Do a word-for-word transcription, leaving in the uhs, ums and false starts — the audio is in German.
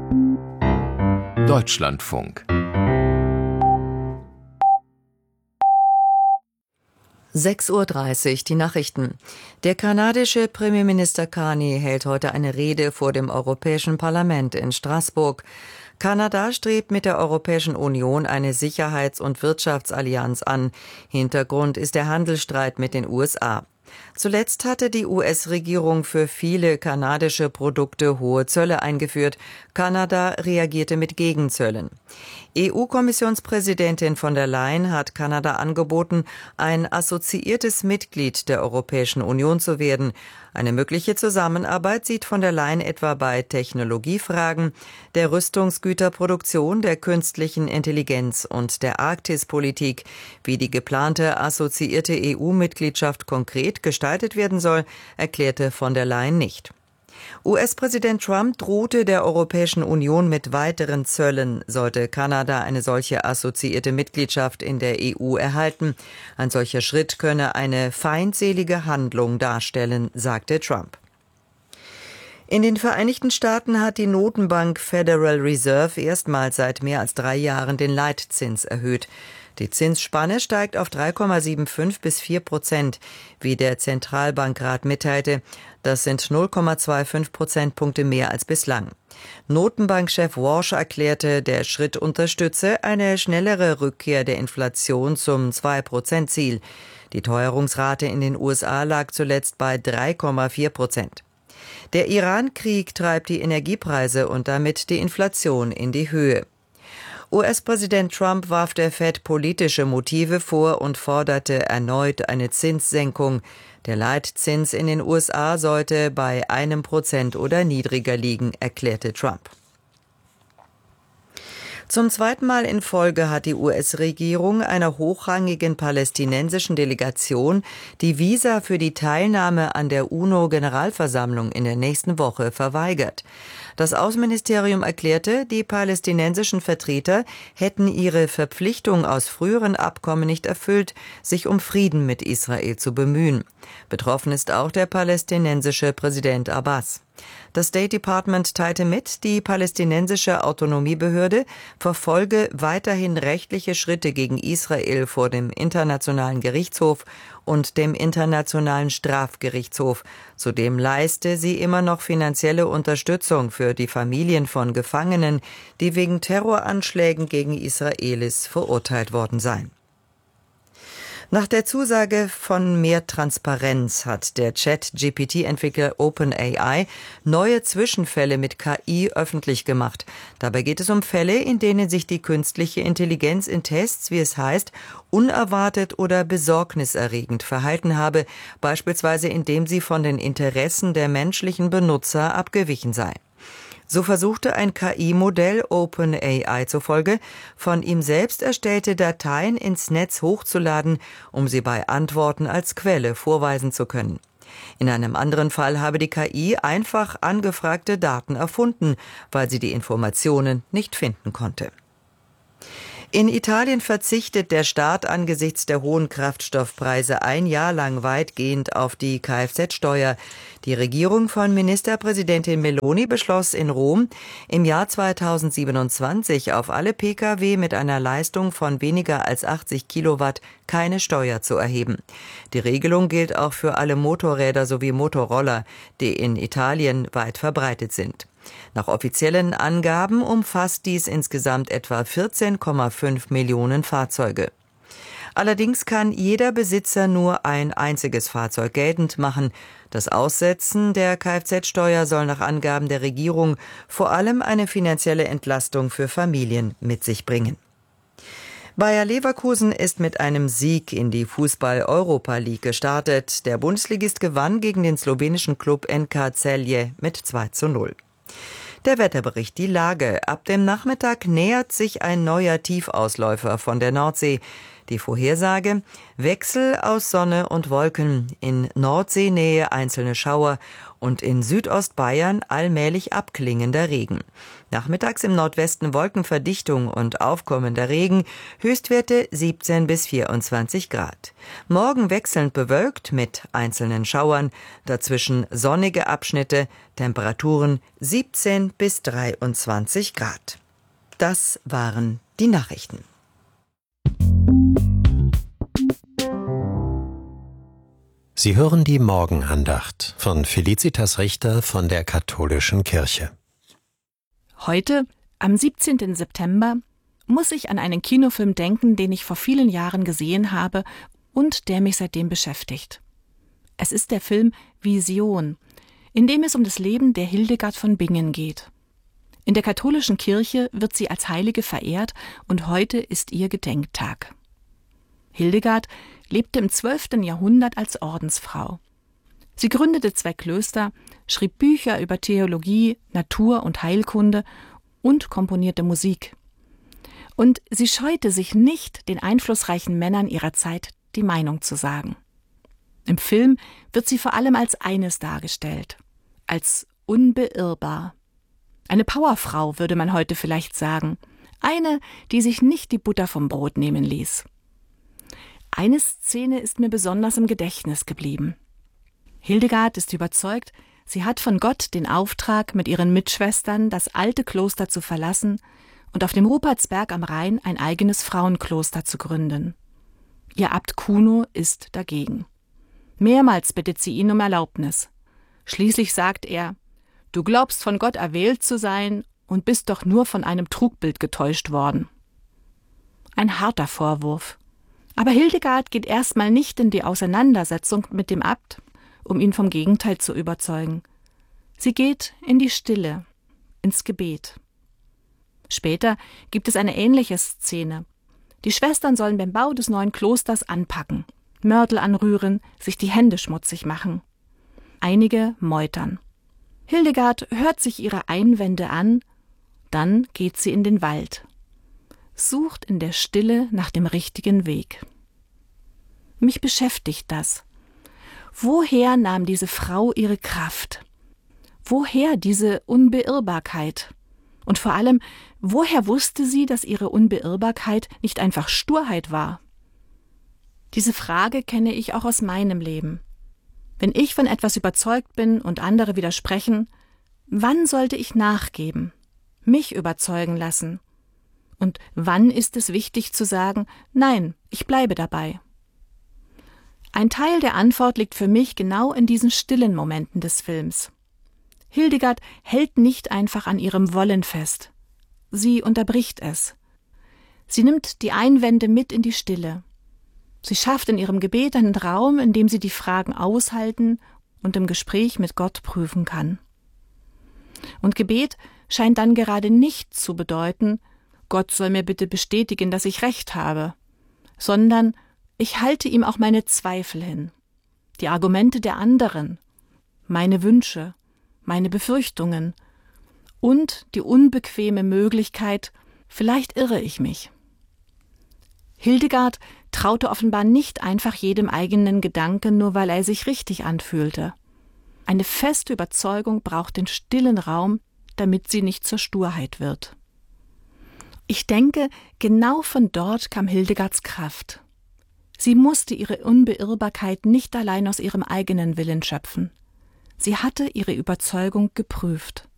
Deutschlandfunk. sechs Uhr dreißig, die Nachrichten. Der kanadische Premierminister Carney hält heute eine Rede vor dem Europäischen Parlament in Straßburg. Kanada strebt mit der Europäischen Union eine Sicherheits- und Wirtschaftsallianz an. Hintergrund ist der Handelsstreit mit den U S A. Zuletzt hatte die U S-Regierung für viele kanadische Produkte hohe Zölle eingeführt. Kanada reagierte mit Gegenzöllen. E U-Kommissionspräsidentin von der Leyen hat Kanada angeboten, ein assoziiertes Mitglied der Europäischen Union zu werden. Eine mögliche Zusammenarbeit sieht von der Leyen etwa bei Technologiefragen, der Rüstungsgüterproduktion, der künstlichen Intelligenz und der Arktispolitik. Wie die geplante assoziierte E U-Mitgliedschaft konkret gestaltet werden soll, erklärte von der Leyen nicht. U S-Präsident Trump drohte der Europäischen Union mit weiteren Zöllen, sollte Kanada eine solche assoziierte Mitgliedschaft in der E U erhalten. Ein solcher Schritt könne eine feindselige Handlung darstellen, sagte Trump. In den Vereinigten Staaten hat die Notenbank Federal Reserve erstmals seit mehr als drei Jahren den Leitzins erhöht. Die Zinsspanne steigt auf drei Komma fünfundsiebzig bis vier Prozent, wie der Zentralbankrat mitteilte. Das sind null Komma fünfundzwanzig Prozentpunkte mehr als bislang. Notenbankchef Walsh erklärte, der Schritt unterstütze eine schnellere Rückkehr der Inflation zum zwei Prozent Ziel. Die Teuerungsrate in den U S A lag zuletzt bei drei Komma vier Prozent. Der Iran-Krieg treibt die Energiepreise und damit die Inflation in die Höhe. U S-Präsident Trump warf der Fed politische Motive vor und forderte erneut eine Zinssenkung. Der Leitzins in den U S A sollte bei einem Prozent oder niedriger liegen, erklärte Trump. Zum zweiten Mal in Folge hat die U S-Regierung einer hochrangigen palästinensischen Delegation die Visa für die Teilnahme an der UNO-Generalversammlung in der nächsten Woche verweigert. Das Außenministerium erklärte, die palästinensischen Vertreter hätten ihre Verpflichtung aus früheren Abkommen nicht erfüllt, sich um Frieden mit Israel zu bemühen. Betroffen ist auch der palästinensische Präsident Abbas. Das State Department teilte mit, die palästinensische Autonomiebehörde verfolge weiterhin rechtliche Schritte gegen Israel vor dem Internationalen Gerichtshof und dem Internationalen Strafgerichtshof. Zudem leiste sie immer noch finanzielle Unterstützung für die Familien von Gefangenen, die wegen Terroranschlägen gegen Israelis verurteilt worden seien. Nach der Zusage von mehr Transparenz hat der Chat-G P T-Entwickler OpenAI neue Zwischenfälle mit K I öffentlich gemacht. Dabei geht es um Fälle, in denen sich die künstliche Intelligenz in Tests, wie es heißt, unerwartet oder besorgniserregend verhalten habe, beispielsweise indem sie von den Interessen der menschlichen Benutzer abgewichen sei. So versuchte ein K I-Modell OpenAI zufolge, von ihm selbst erstellte Dateien ins Netz hochzuladen, um sie bei Antworten als Quelle vorweisen zu können. In einem anderen Fall habe die K I einfach angefragte Daten erfunden, weil sie die Informationen nicht finden konnte. In Italien verzichtet der Staat angesichts der hohen Kraftstoffpreise ein Jahr lang weitgehend auf die Kfz-Steuer. Die Regierung von Ministerpräsidentin Meloni beschloss in Rom, im Jahr zweitausendsiebenundzwanzig auf alle Pkw mit einer Leistung von weniger als achtzig Kilowatt keine Steuer zu erheben. Die Regelung gilt auch für alle Motorräder sowie Motorroller, die in Italien weit verbreitet sind. Nach offiziellen Angaben umfasst dies insgesamt etwa vierzehn Komma fünf Millionen Fahrzeuge. Allerdings kann jeder Besitzer nur ein einziges Fahrzeug geltend machen. Das Aussetzen der Kfz-Steuer soll nach Angaben der Regierung vor allem eine finanzielle Entlastung für Familien mit sich bringen. Bayer Leverkusen ist mit einem Sieg in die Fußball-Europa League gestartet. Der Bundesligist gewann gegen den slowenischen Klub N K Celje mit zwei zu null. Der Wetterbericht, die Lage. Ab dem Nachmittag nähert sich ein neuer Tiefausläufer von der Nordsee. Die Vorhersage: Wechsel aus Sonne und Wolken, in Nordseenähe einzelne Schauer und in Südostbayern allmählich abklingender Regen. Nachmittags im Nordwesten Wolkenverdichtung und aufkommender Regen, Höchstwerte siebzehn bis vierundzwanzig Grad. Morgen wechselnd bewölkt mit einzelnen Schauern, dazwischen sonnige Abschnitte, Temperaturen siebzehn bis dreiundzwanzig Grad. Das waren die Nachrichten. Sie hören die Morgenandacht von Felicitas Richter von der Katholischen Kirche. Heute, am siebzehnten September, muss ich an einen Kinofilm denken, den ich vor vielen Jahren gesehen habe und der mich seitdem beschäftigt. Es ist der Film Vision, in dem es um das Leben der Hildegard von Bingen geht. In der katholischen Kirche wird sie als Heilige verehrt und heute ist ihr Gedenktag. Hildegard lebte im zwölften Jahrhundert als Ordensfrau. Sie gründete zwei Klöster, schrieb Bücher über Theologie, Natur- und Heilkunde und komponierte Musik. Und sie scheute sich nicht, den einflussreichen Männern ihrer Zeit die Meinung zu sagen. Im Film wird sie vor allem als eines dargestellt, als unbeirrbar. Eine Powerfrau, würde man heute vielleicht sagen. Eine, die sich nicht die Butter vom Brot nehmen ließ. Eine Szene ist mir besonders im Gedächtnis geblieben. Hildegard ist überzeugt, sie hat von Gott den Auftrag, mit ihren Mitschwestern das alte Kloster zu verlassen und auf dem Rupertsberg am Rhein ein eigenes Frauenkloster zu gründen. Ihr Abt Kuno ist dagegen. Mehrmals bittet sie ihn um Erlaubnis. Schließlich sagt er: »Du glaubst, von Gott erwählt zu sein und bist doch nur von einem Trugbild getäuscht worden.« Ein harter Vorwurf. Aber Hildegard geht erstmal nicht in die Auseinandersetzung mit dem Abt, um ihn vom Gegenteil zu überzeugen. Sie geht in die Stille, ins Gebet. Später gibt es eine ähnliche Szene. Die Schwestern sollen beim Bau des neuen Klosters anpacken, Mörtel anrühren, sich die Hände schmutzig machen. Einige meutern. Hildegard hört sich ihre Einwände an, dann geht sie in den Wald. Sucht in der Stille nach dem richtigen Weg. Mich beschäftigt das. Woher nahm diese Frau ihre Kraft? Woher diese Unbeirrbarkeit? Und vor allem, woher wusste sie, dass ihre Unbeirrbarkeit nicht einfach Sturheit war? Diese Frage kenne ich auch aus meinem Leben. Wenn ich von etwas überzeugt bin und andere widersprechen, wann sollte ich nachgeben, mich überzeugen lassen? Und wann ist es wichtig zu sagen, nein, ich bleibe dabei? Ein Teil der Antwort liegt für mich genau in diesen stillen Momenten des Films. Hildegard hält nicht einfach an ihrem Wollen fest. Sie unterbricht es. Sie nimmt die Einwände mit in die Stille. Sie schafft in ihrem Gebet einen Raum, in dem sie die Fragen aushalten und im Gespräch mit Gott prüfen kann. Und Gebet scheint dann gerade nicht zu bedeuten, Gott soll mir bitte bestätigen, dass ich Recht habe, sondern ich halte ihm auch meine Zweifel hin, die Argumente der anderen, meine Wünsche, meine Befürchtungen und die unbequeme Möglichkeit, vielleicht irre ich mich. Hildegard traute offenbar nicht einfach jedem eigenen Gedanken, nur weil er sich richtig anfühlte. Eine feste Überzeugung braucht den stillen Raum, damit sie nicht zur Sturheit wird. Ich denke, genau von dort kam Hildegards Kraft. Sie musste ihre Unbeirrbarkeit nicht allein aus ihrem eigenen Willen schöpfen. Sie hatte ihre Überzeugung geprüft.